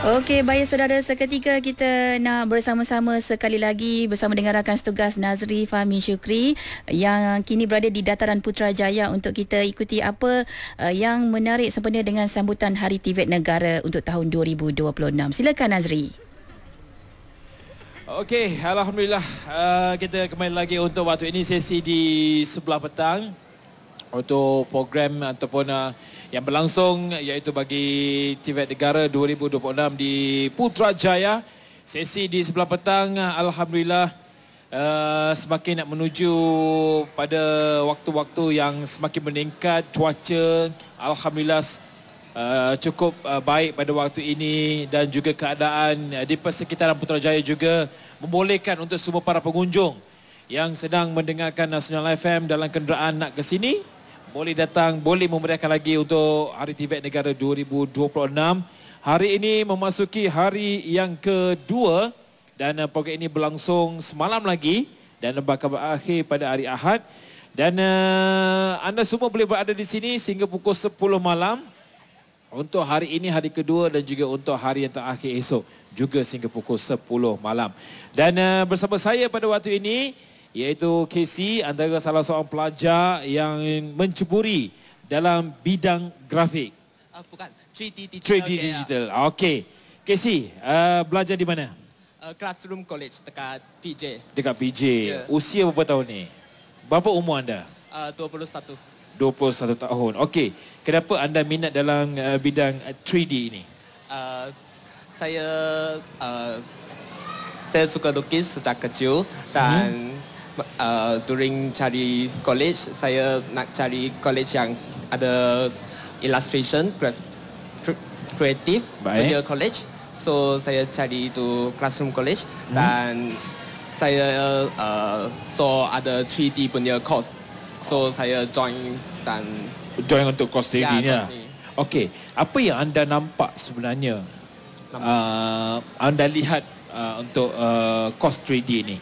Okey, baik saudara, seketika kita nak bersama-sama sekali lagi bersama dengan rakan setugas Nazri Fahmi Syukri yang kini berada di Dataran Putrajaya untuk kita ikuti apa yang menarik sempena dengan sambutan Hari TVET Negara untuk tahun 2026. Silakan Nazri. Okey, alhamdulillah kita kembali lagi untuk waktu ini sesi di sebelah petang untuk program ataupun yang berlangsung iaitu bagi TVET Negara 2026 di Putrajaya. Sesi di sebelah petang alhamdulillah semakin nak menuju pada waktu-waktu yang semakin meningkat. Cuaca alhamdulillah cukup baik pada waktu ini dan juga keadaan di persekitaran Putrajaya juga membolehkan untuk semua para pengunjung yang sedang mendengarkan Nasional FM dalam kenderaan nak ke sini boleh datang, boleh memeriahkan lagi untuk Hari TVET Negara 2026. Hari ini memasuki hari yang kedua dan program ini berlangsung semalam lagi dan bakal berakhir pada hari Ahad. Dan anda semua boleh berada di sini sehingga pukul 10 malam untuk hari ini, hari kedua dan juga untuk hari yang terakhir esok juga sehingga pukul 10 malam. Dan bersama saya pada waktu ini iaitu Casey, antara salah seorang pelajar yang menceburi dalam bidang grafik. Bukan, 3D digital. 3D digital. Okey. Casey, belajar di mana? Classroom College dekat PJ. Dekat PJ. Yeah. Usia berapa tahun ni? Berapa umur anda? 21. 21 tahun. Okey. Kenapa anda minat dalam bidang 3D ini? Saya suka lukis sejak kecil dan during cari college, saya nak cari college yang ada illustration, kreatif punya college. So saya cari itu Classroom College dan saya saw ada 3D punya course. So saya join untuk course 3D ni. Okey, apa yang anda nampak sebenarnya? Anda lihat untuk course 3D ni?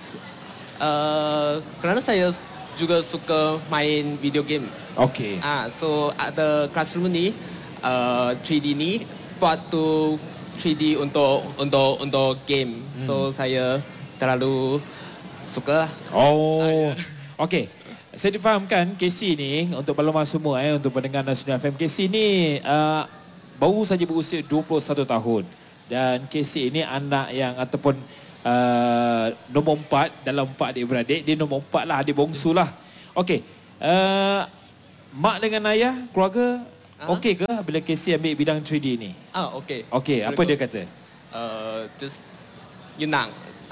Kerana saya juga suka main video game. Okey. So ada classroom ni 3D ni buat tu 3D untuk game. So saya terlalu suka. Okey. Saya difahamkan Casey ni untuk maklumat semua untuk pendengar Nasional FM, Casey ni baru saja berusia 21 tahun dan Casey ini anak yang ataupun nombor 4 dalam 4 adik-beradik. Dia nombor 4 lah, adik bongsu lah. Okey. Mak dengan ayah, keluarga okey ke bila Casey ambil bidang 3D ni? Okey. Okey, apa dia kata? Just you nak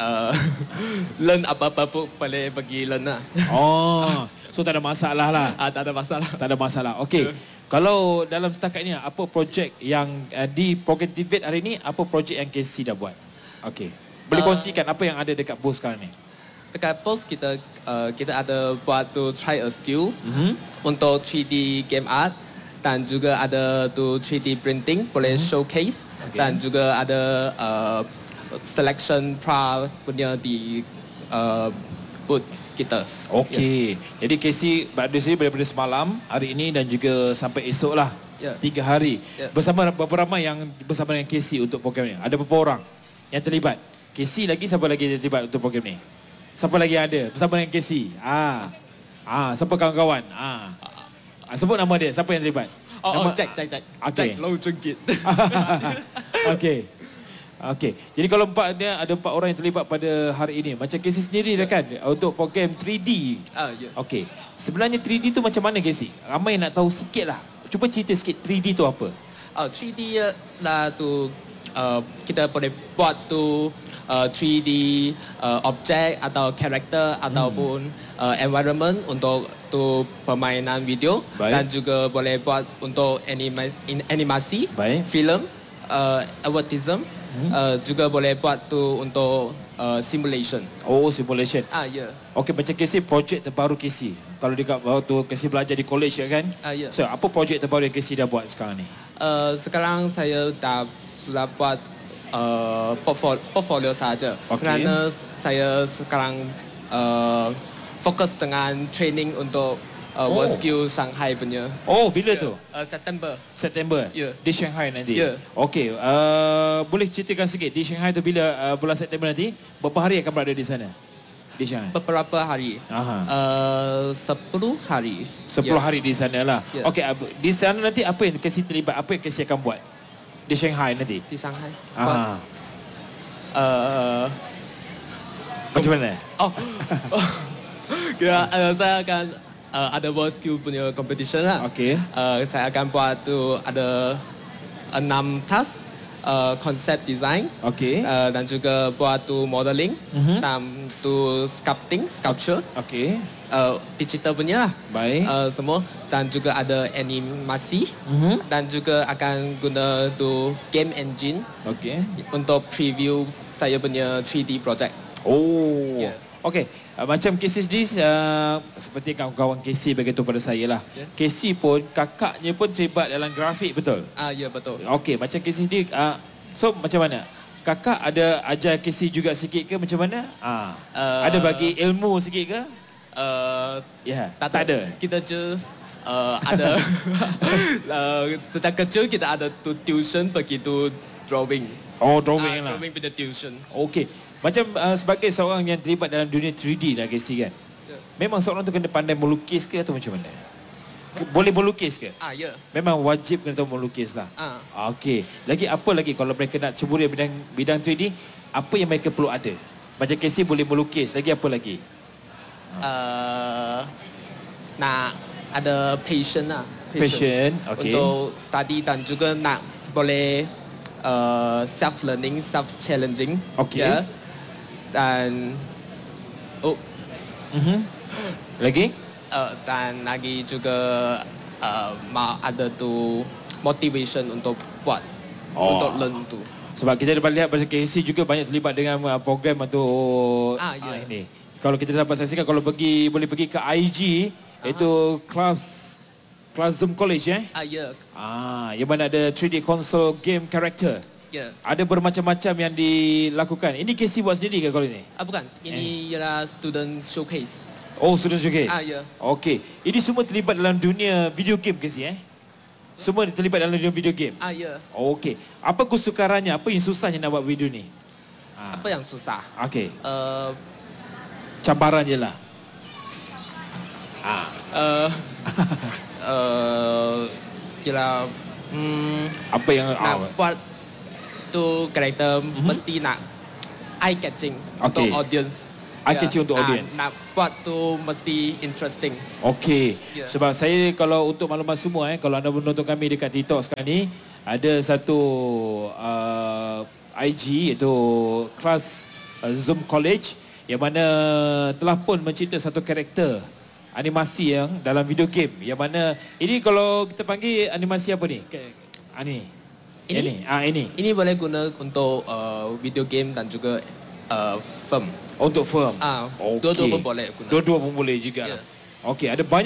learn apa-apa pun boleh pergi learn lah. So tak ada masalah lah. Tak ada masalah. Tak ada masalah. Okey. Kalau dalam setakat ni apa projek yang di program TVET hari ni, apa projek yang Casey dah buat? Okey. Boleh kongsikan apa yang ada dekat booth sekarang ni? Dekat booth kita ada buat tu try a skill untuk 3D game art dan juga ada tu 3D printing boleh showcase dan juga ada selection pra punya di booth kita. Okey. Jadi Casey berada di sini daripada semalam, hari ini dan juga sampai esok lah. 3 hari. Bersama berapa ramai yang bersama dengan Casey untuk program ni? Ada berapa orang yang terlibat? Casey lagi, siapa lagi yang terlibat untuk program ni? Siapa lagi yang ada bersama dengan Casey? Siapa kawan-kawan? Sebut nama dia, siapa yang terlibat? Jack. Jack Low Jungkit. Okey. Jadi kalau ada 4 orang yang terlibat pada hari ini. Macam Casey sendiri dah kan untuk program 3D. Okey. Sebenarnya 3D tu macam mana Casey? Ramai nak tahu sikit lah. Cuba cerita sikit 3D tu apa? 3D lah tu kita boleh buat tu 3D objek atau karakter ataupun environment untuk tu permainan video. Dan juga boleh buat untuk animasi, filem, advertism. Juga boleh buat tu untuk simulation. Simulation. Okey, macam Casey, projek terbaru Casey. Kalau dekat waktu Casey belajar di college kan? So, apa projek terbaru yang Casey dah buat sekarang ni? Sekarang saya sudah buat portfolio saja. Kerana saya sekarang fokus dengan training untuk World Skill Shanghai punya. Oh, bila tu? September. September? Ya. Di Shanghai nanti? Ya. Okey, boleh ceritakan sikit di Shanghai tu bila bulan September nanti, berapa hari akan berada di sana? Di Shanghai? Beberapa hari. 10 hari. 10 hari di sana lah. Ya. Okey, di sana nanti apa yang Casey terlibat? Apa yang Casey akan buat? Di Shanghai nanti? Di Shanghai. Macam mana? Kira saya akan ada World Skill punya competition lah. Okey. Saya akan buat tu ada 6 task. Concept design, dan juga buat tu modeling, dan tu sculpture, digital punya lah, baik, semua, dan juga ada animasi, dan juga akan guna tu game engine, untuk preview saya punya 3D project. Oh, yeah. Okey, macam Casey sendiri, seperti kawan-kawan Casey begitu pada saya lah. Yeah. Casey pun, kakaknya pun terlibat dalam grafik, betul? Ya, betul. Okey, macam Casey sendiri, so macam mana? Kakak ada ajar Casey juga sikit ke macam mana? Ada bagi ilmu sikit ke? Tak ada. Kita just ada sejak kecil kita ada tu tuition begitu drawing. Oh, drawing lah. Drawing punya tuition. Okey. Macam sebagai seorang yang terlibat dalam dunia 3D dah Casey kan? Memang seorang tu kena pandai melukis ke atau macam mana? Boleh melukis ke? Ya. Memang wajib kena tahu melukis lah. Okey. Lagi apa lagi kalau mereka nak ceburi bidang 3D, apa yang mereka perlu ada? Macam Casey boleh melukis, lagi apa lagi? Nak ada passion lah. Passion, okey. Untuk study dan juga nak boleh self-learning, self-challenging. Okey. Ya. Dan lagi? Dan lagi juga ada tu motivation untuk buat, untuk learn tu. Sebab kita dapat lihat pasal Casey juga banyak terlibat dengan program untuk ini. Kalau kita dapat saksikan, kalau boleh pergi ke IG, itu kelas Zoom College Ya. Yang mana ada 3D console game character. Ya. Ada bermacam-macam yang dilakukan. Ini Casey buat sendiri ke kalau ini? Bukan. Ini ialah student showcase. Oh, student showcase? Ya. Okey. Ini semua terlibat dalam dunia video game Casey Semua terlibat dalam dunia video game? Ya. Okey. Apa kesukarannya? Apa yang susahnya nak buat video ni? Apa yang susah? Okey. Cabaran je lah. Kira apa yang nak buat tu karakter mesti nak eye catching untuk audience. Eye catching untuk audience. Nak buat tu mesti interesting. Okey. Sebab saya kalau untuk maklumat semua kalau anda menonton kami dekat TikTok sekarang ni, ada satu IG iaitu kelas Zoom College yang mana telah pun mencipta satu karakter animasi yang dalam video game, yang mana ini kalau kita panggil animasi apa ni? Ini boleh guna untuk video game dan juga film. Untuk film. Dua-dua pun boleh guna. Dua-dua pun boleh juga. Okey, ada banyak